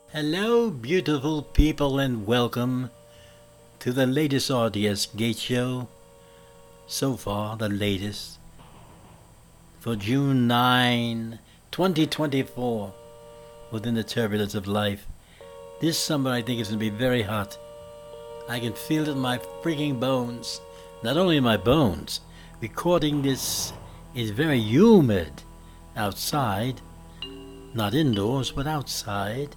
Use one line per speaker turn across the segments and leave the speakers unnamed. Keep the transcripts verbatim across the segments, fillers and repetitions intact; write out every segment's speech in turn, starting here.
Hello, beautiful people, and welcome to the latest R D S Gate Show. So far, the latest for June ninth, twenty twenty-four, within the turbulence of life. This summer, I think, is going to be very hot. I can feel it in my freaking bones. Not only in my bones, recording this is very humid outside. Not indoors, but outside.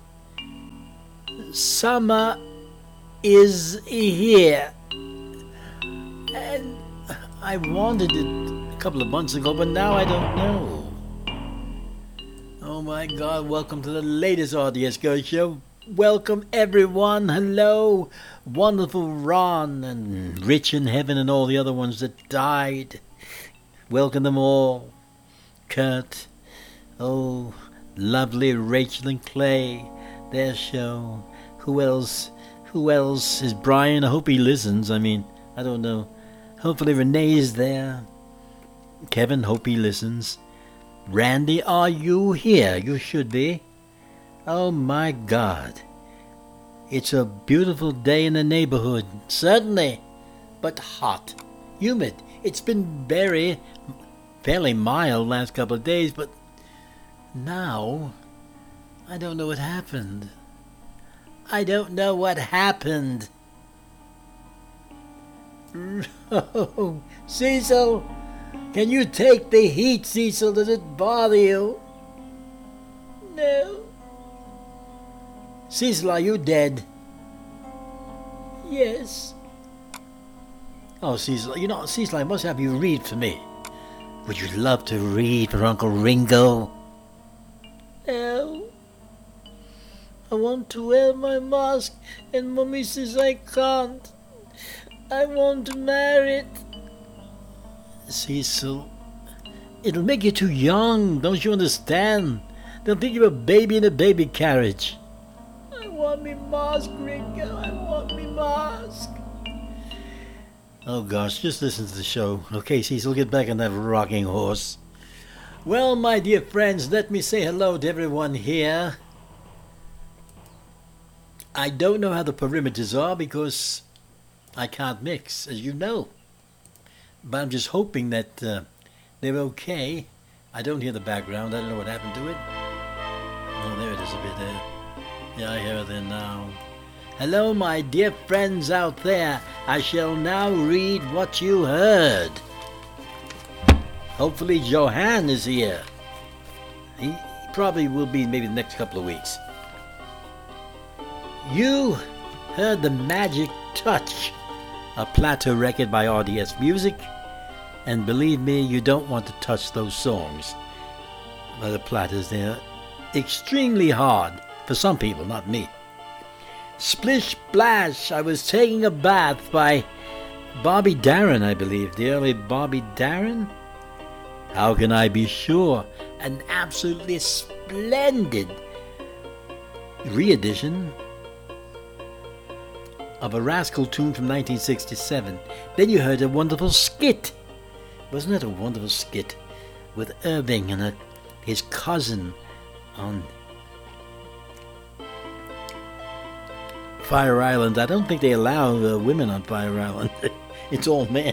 Summer is here, and I wanted it a couple of months ago, but now I don't know. Oh my God, welcome to the latest R D S Go Show. Welcome everyone, hello, wonderful Ron and Rich in Heaven and all the other ones that died. Welcome them all. Kurt, oh, lovely Rachel and Clay, their show. Who else? Who else is Brian? I hope he listens. I mean, I don't know. Hopefully Renee's there. Kevin, hope he listens. Randy, are you here? You should be. Oh my God. It's a beautiful day in the neighborhood. Certainly. But hot. Humid. It's been very, fairly mild last couple of days, but now I don't know what happened. I don't know what happened. Oh, Cecil, can you take the heat, Cecil? Does it bother you? No. Cecil, are you dead? Yes. Oh, Cecil, you know, Cecil, I must have you read for me. Would you love to read for Uncle Ringo? No. I want to wear my mask, and Mommy says I can't. I want to marry it. Cecil, it'll make you too young, don't you understand? They'll think you're a baby in a baby carriage. I want me mask, Ringo. I want me mask. Oh gosh, just listen to the show. Okay, Cecil, get back on that rocking horse. Well, my dear friends, let me say hello to everyone here. I don't know how the perimeters are because I can't mix, as you know. But I'm just hoping that uh, they're okay. I don't hear the background. I don't know what happened to it. Oh, there it is a bit there. Yeah, I hear it there now. Hello, my dear friends out there. I shall now read what you heard. Hopefully Johan is here. He probably will be maybe the next couple of weeks. You heard The Magic Touch, a plateau record by R D S Music, and believe me, you don't want to touch those songs by the platters. They're extremely hard for some people, not me. Splish Splash, I Was Taking a Bath by Bobby Darin, I believe, the early Bobby Darin. How Can I Be Sure, an absolutely splendid re-edition of a Rascal tune from nineteen sixty-seven. Then you heard a wonderful skit. Wasn't it a wonderful skit? With Irving and a, his cousin on Fire Island. I don't think they allow uh, women on Fire Island. It's all men.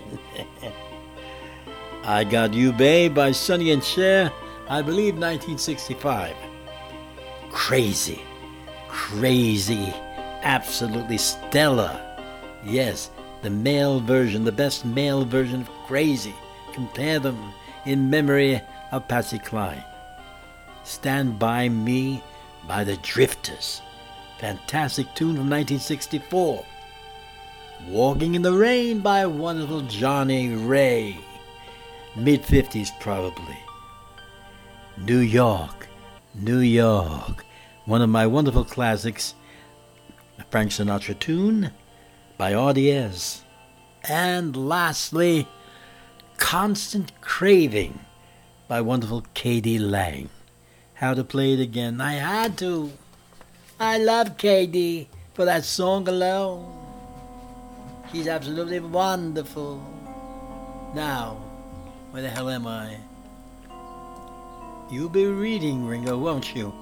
I Got You Babe by Sonny and Cher. I believe nineteen sixty-five. Crazy. Crazy. Absolutely stellar. Yes, the male version, the best male version of Crazy. Compare them in memory of Patsy Cline. Stand By Me by the Drifters. Fantastic tune from nineteen sixty-four. Walking in the Rain by wonderful Johnny Ray. mid-fifties probably. New York, New York. One of my wonderful classics. A Frank Sinatra tune by R D S. And lastly, Constant Craving by wonderful Katie Lang. How to play it again? I had to. I love Katie for that song alone. She's absolutely wonderful. Now, where the hell am I? You'll be reading, Ringo, won't you?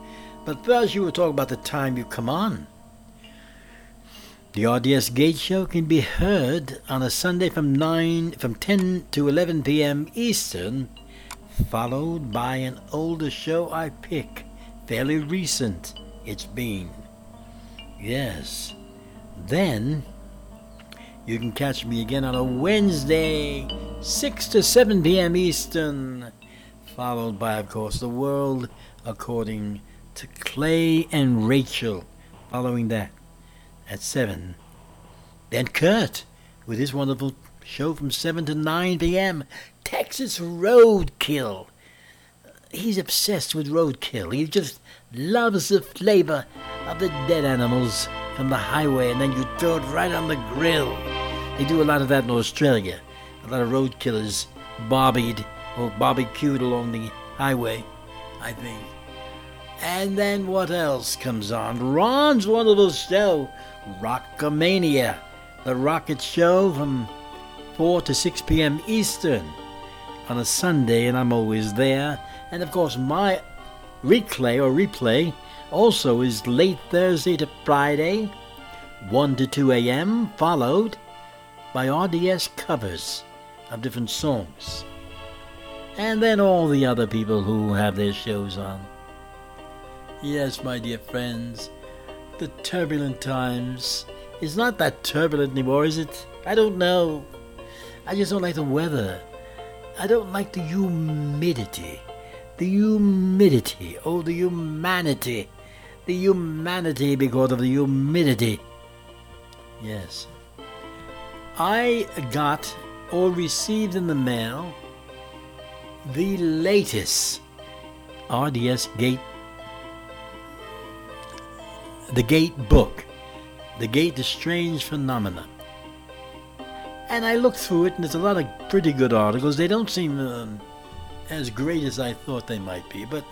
But first you will talk about the time you come on. The R D S Gate Show can be heard on a Sunday from nine, from ten to eleven p.m. Eastern, followed by an older show I pick, fairly recent it's been. Yes. Then you can catch me again on a Wednesday, six to seven p.m. Eastern, followed by, of course, The World According to Clay and Rachel, following that at seven. Then Kurt with his wonderful show from seven to nine p.m. Texas Roadkill. He's obsessed with roadkill. He just loves the flavor of the dead animals from the highway, and then you throw it right on the grill. They do a lot of that in Australia. A lot of roadkill is barbied or barbecued along the highway, I think. And then what else comes on? Ron's wonderful show, Rockamania, the Rocket Show from four to six p.m. Eastern on a Sunday, and I'm always there. And of course, my replay or replay also is late Thursday to Friday, one to two a.m., followed by R D S covers of different songs. And then all the other people who have their shows on. Yes, my dear friends, the turbulent times. It's not that turbulent anymore, is it? I don't know. I just don't like the weather. I don't like the humidity. The humidity. Oh, the humanity. The humanity because of the humidity. Yes. I got or received in the mail the latest R D S Gate, the Gate book, The Gate, The Strange Phenomena. And I looked through it, and there's a lot of pretty good articles. They don't seem um, as great as I thought they might be, but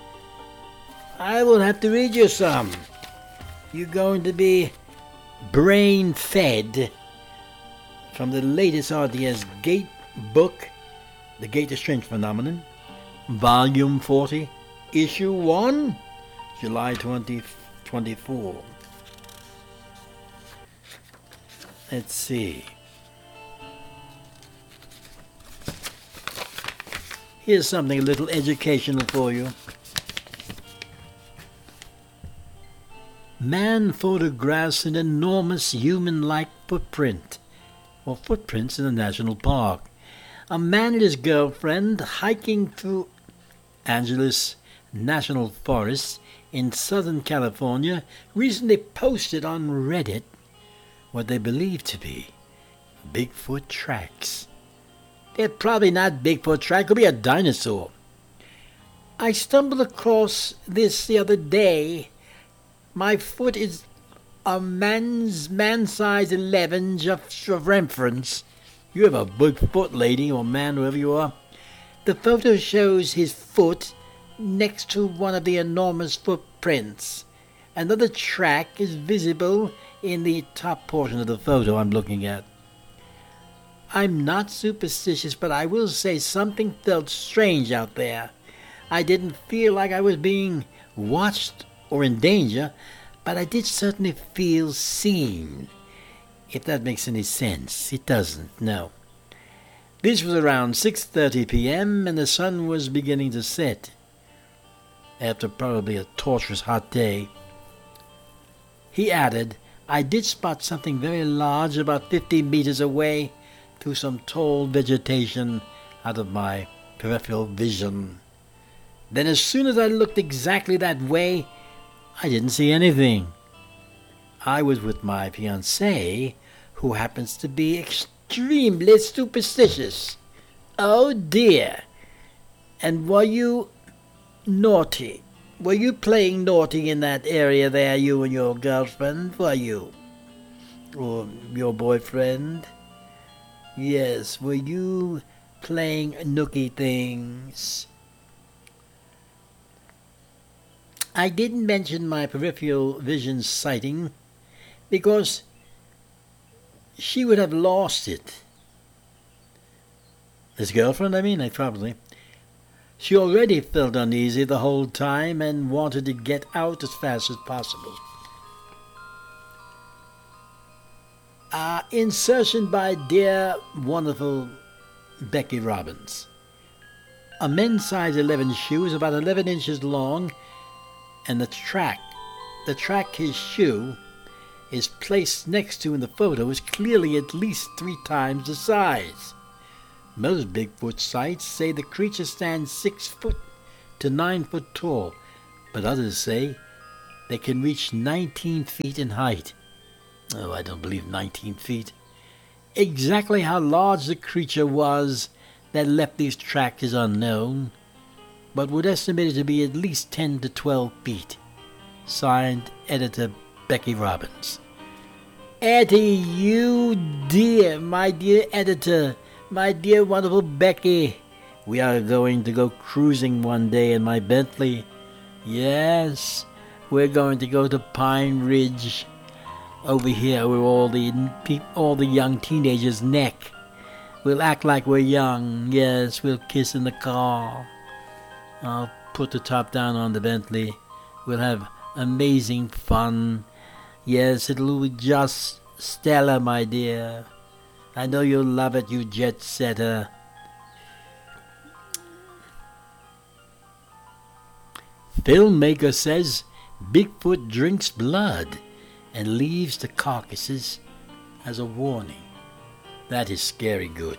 I will have to read you some. You're going to be brain-fed from the latest R D S Gate book, The Gate, The Strange Phenomenon, Volume forty, Issue one, July twenty twenty-four. Let's see. Here's something a little educational for you. Man photographs an enormous human-like footprint, or footprints in a national park. A man and his girlfriend hiking through Angeles National Forest in Southern California recently posted on Reddit what they believe to be Bigfoot tracks. They're probably not Bigfoot tracks, it could be a dinosaur. I stumbled across this the other day. My foot is a man's man-size eleven, just for reference. You have a big foot, lady or man, whoever you are. The photo shows his foot next to one of the enormous footprints. Another track is visible in the top portion of the photo I'm looking at. I'm not superstitious, but I will say something felt strange out there. I didn't feel like I was being watched or in danger, but I did certainly feel seen. If that makes any sense. It doesn't, no. This was around six thirty p.m. and the sun was beginning to set after probably a torturous hot day. He added, I did spot something very large about fifty meters away through some tall vegetation out of my peripheral vision. Then as soon as I looked exactly that way, I didn't see anything. I was with my fiancée, who happens to be extremely superstitious. Oh dear. And were you naughty? Were you playing naughty in that area there, you and your girlfriend, were you? Or your boyfriend? Yes, were you playing nookie things? I didn't mention my peripheral vision sighting because she would have lost it. His girlfriend, I mean, I probably. She already felt uneasy the whole time and wanted to get out as fast as possible. Uh, insertion by dear, wonderful Becky Robbins. A men's size eleven shoe is about eleven inches long, and the track, the track his shoe is placed next to in the photo is clearly at least three times the size. Most Bigfoot sites say the creature stands six foot to nine foot tall, but others say they can reach nineteen feet in height. Oh, I don't believe nineteen feet. Exactly how large the creature was that left these tracks is unknown, but would estimate it to be at least ten to twelve feet. Signed, Editor Becky Robbins. Etty, you dear, my dear editor, my dear wonderful Becky, we are going to go cruising one day in my Bentley. Yes, we're going to go to Pine Ridge, over here where all the all the young teenagers neck. We'll act like we're young. Yes, we'll kiss in the car. I'll put the top down on the Bentley. We'll have amazing fun. Yes, it'll be just stellar, my dear. I know you'll love it, you jet setter. Filmmaker says Bigfoot drinks blood and leaves the carcasses as a warning. That is scary good.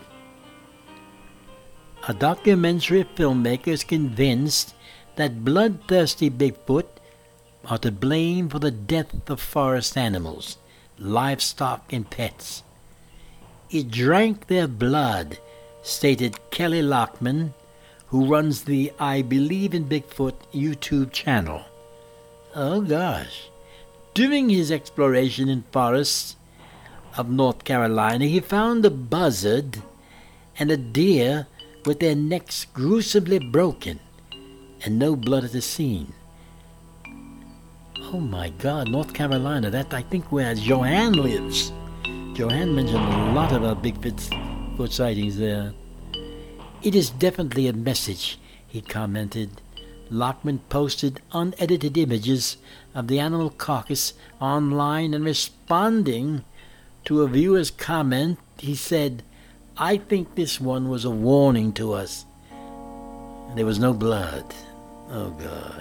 A documentary filmmaker is convinced that bloodthirsty Bigfoot are to blame for the death of forest animals, livestock, and pets. It drank their blood, stated Kelly Lockman, who runs the I Believe in Bigfoot YouTube channel. Oh gosh. During his exploration in forests of North Carolina, he found a buzzard and a deer with their necks gruesomely broken and no blood at the scene. Oh my God, North Carolina, that I think where Joanne lives. Joanne mentioned a lot about Bigfoot foot sightings there. It is definitely a message, he commented. Lockman posted unedited images of the animal carcass online, and responding to a viewer's comment, he said, I think this one was a warning to us. There was no blood. Oh God.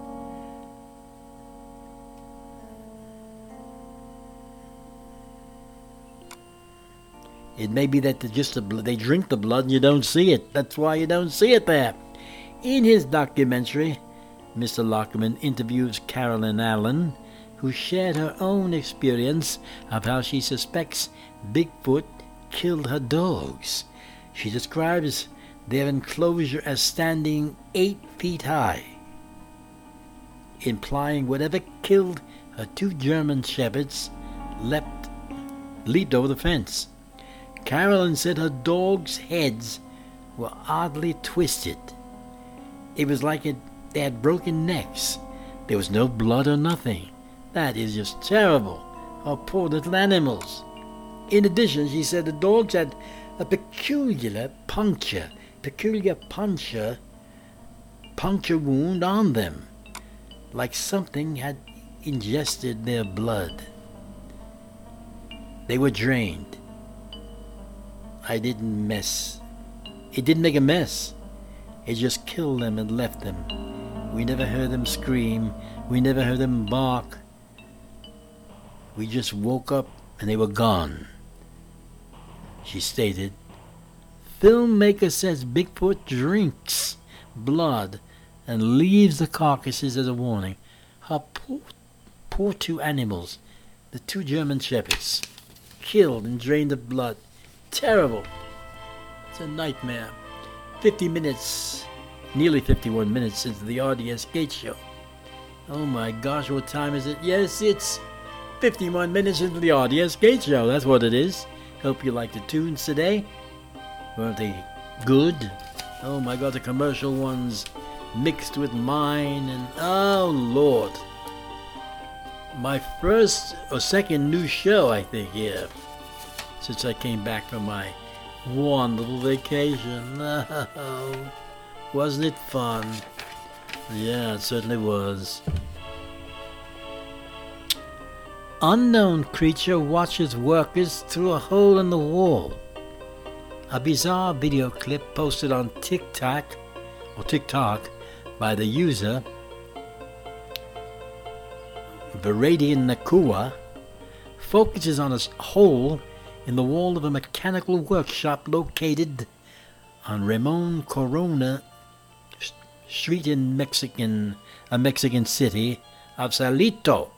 It may be that they just they drink the blood and you don't see it. That's why you don't see it there. In his documentary, Mister Lockman interviews Carolyn Allen, who shared her own experience of how she suspects Bigfoot killed her dogs. She describes their enclosure as standing eight feet high, implying whatever killed her two German shepherds leapt, leaped over the fence. Carolyn said her dogs' heads were oddly twisted. It was like it, they had broken necks. There was no blood or nothing. That is just terrible. Oh, poor little animals. In addition, she said the dogs had a peculiar puncture, peculiar puncture, puncture wound on them, like something had ingested their blood. They were drained. I didn't mess. It didn't make a mess. It just killed them and left them. We never heard them scream. We never heard them bark. We just woke up and they were gone. She stated, filmmaker says Bigfoot drinks blood and leaves the carcasses as a warning. Her poor, poor two animals, the two German shepherds, killed and drained of blood. Terrible. It's a nightmare. fifty minutes, nearly fifty-one minutes into the R D S Gate Show. Oh my gosh, what time is it? Yes, it's fifty-one minutes into the R D S Gate Show. That's what it is. Hope you like the tunes today. Weren't they good? Oh my God, the commercial ones mixed with mine, and oh Lord. My first or second new show, I think, yeah, since I came back from my wonderful vacation. Oh, Wasn't it fun? Yeah, it certainly was. Unknown creature watches workers through a hole in the wall. A bizarre video clip posted on TikTok or TikTok by the user Veradian Nakua focuses on a hole in the wall of a mechanical workshop located on Ramon Corona Street in Mexican, a Mexican city of Salito.